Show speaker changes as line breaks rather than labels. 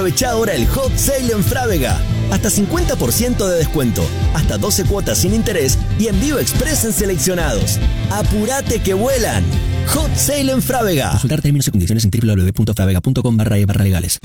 Aprovecha ahora el Hot Sale en Frávega. Hasta 50% de descuento, hasta 12 cuotas sin interés y envío express en seleccionados. ¡Apúrate que vuelan! Hot Sale en Frávega.
Consultar términos y condiciones en www.fravega.com/legales.